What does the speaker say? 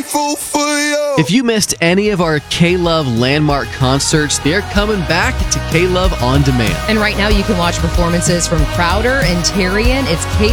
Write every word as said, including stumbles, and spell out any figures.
grateful for you. If you missed any of our K-Love landmark concerts, they're coming back to K-Love On Demand. And right now you can watch performances from Crowder and Tarian. It's K